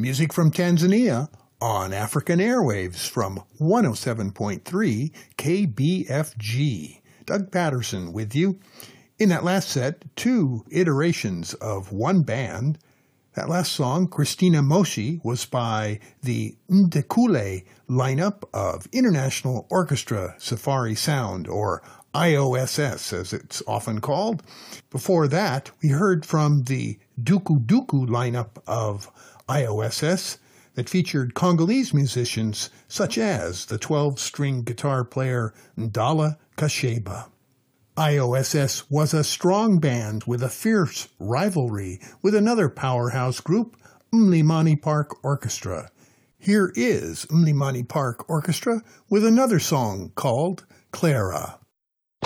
Music from Tanzania on African airwaves from 107.3 KBFG. Doug Patterson with you. In that last set, two iterations of one band. That last song, Christina Moshi, was by the Ndekule lineup of International Orchestra Safari Sound, or IOSS as it's often called. Before that, we heard from the Duku Duku lineup of IOSS that featured Congolese musicians such as the 12-string guitar player Ndala Kasheba. IOSS was a strong band with a fierce rivalry with another powerhouse group, Mlimani Park Orchestra. Here is Mlimani Park Orchestra with another song called Clara.